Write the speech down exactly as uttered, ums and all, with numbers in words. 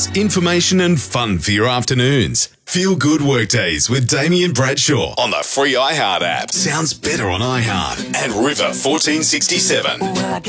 news, information and fun for your afternoons. Feel good workdays with Damien Bradshaw on the free iHeart app. Sounds better on iHeart. And River fourteen sixty-seven.